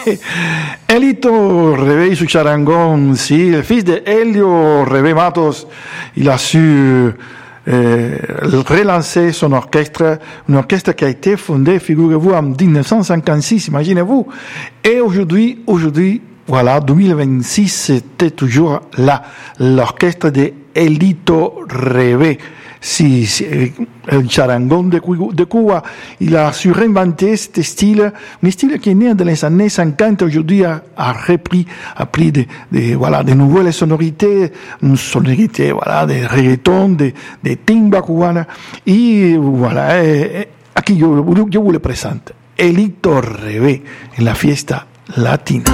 Elito Rebe su charangon, sí, le fils de Elio Rebe Matos, il a su relancer son orchestre, un orchestre qui a été fondé, figurez-vous, en 1956, imaginez-vous. Et aujourd'hui, voilà, 2026, c'était toujours là, l'orchestre de Elito Rebe. Si, el charangon de Cuba, il a su réinventer ce style, un style qui est né dans les années 50, aujourd'hui a repris, a pris de nouvelles sonorités, une sonorité, voilà, de reggaeton, de timba cubana, et voilà, aquí yo vous le présente, Elito Rebe, en la fiesta latina.